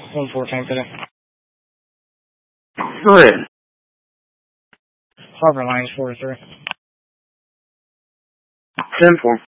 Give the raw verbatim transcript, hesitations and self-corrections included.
One four ten today. Go ahead. Harbor Lines four three. Ten four.